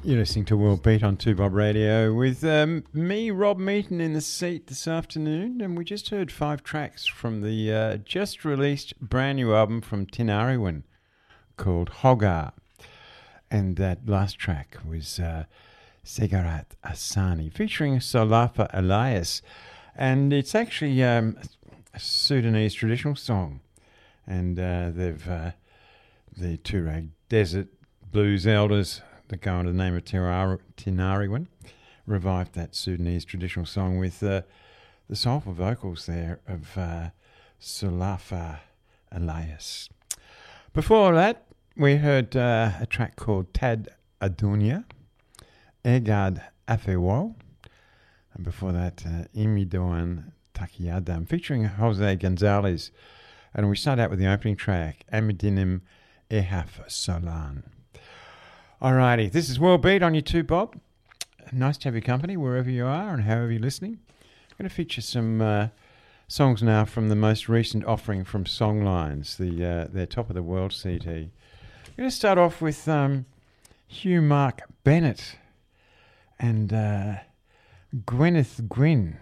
You're listening to World Beat on 2Bob Radio with me, Rob Meaton, in the seat this afternoon. And we just heard 5 tracks from the just released brand new album from Tinariwen called Hogar. And that last track was Segarat Asani featuring Solafa Elias. And it's actually a Sudanese traditional song. And they've the Tuareg Desert Blues Elders that go under the name of Tinariwen revived that Sudanese traditional song with the soulful vocals there of Sulafa Elias. Before that, we heard a track called Tad Adunia, Egad Afewo, and before that, Imidoan Takiadam, featuring Jose Gonzalez. And we start out with the opening track, Amidinim Ehaf Solan. Alrighty, this is World Beat on your 2Bob. Nice to have your company wherever you are and however you're listening. I'm going to feature some songs now from the most recent offering from Songlines, their Top of the World CD. I'm going to start off with Hugh Mark Bennett and Gwyneth Gwyn,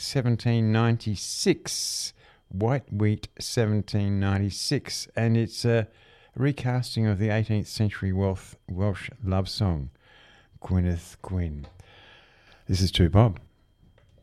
1796, White Wheat 1796, and it's a recasting of the 18th century Welsh love song, Gwyneth Gwyn. This is 2Bob.